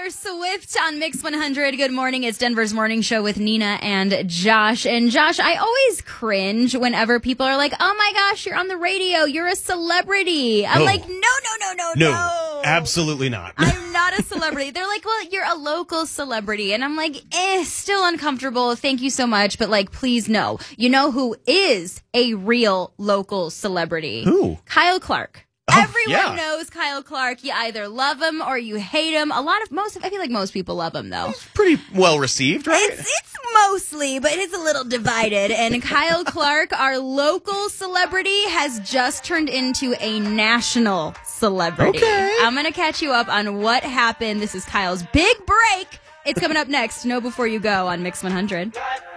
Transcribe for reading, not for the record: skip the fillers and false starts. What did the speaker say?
Taylor Swift on Mix 100. Good morning. It's Denver's morning show with Nina and Josh. And Josh, I always cringe whenever people are like, oh my gosh, you're on the radio. You're a celebrity. I'm like, no. Absolutely not. I'm not a celebrity. They're like, well, you're a local celebrity. And I'm like, still uncomfortable. Thank you so much. But like, please no. You know who is a real local celebrity? Who? Kyle Clark. Oh, Everyone knows Kyle Clark. You either love him or you hate him. I feel like most people love him, though. Pretty well received, right? It's mostly, but it's a little divided. And Kyle Clark, our local celebrity, has just turned into a national celebrity. Okay. I'm going to catch you up on what happened. This is Kyle's big break. It's coming up next. Know Before You Go on Mix 100.